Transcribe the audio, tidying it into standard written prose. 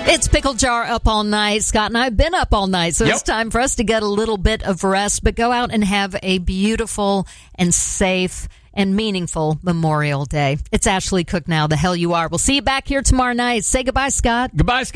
It's Pickle Jar up all night. Scott and I have been up all night, so It's time for us to get a little bit of rest, but go out and have a beautiful and safe and meaningful Memorial Day. It's Ashley Cook now, the hell you are. We'll see you back here tomorrow night. Say goodbye, Scott. Goodbye, Scott.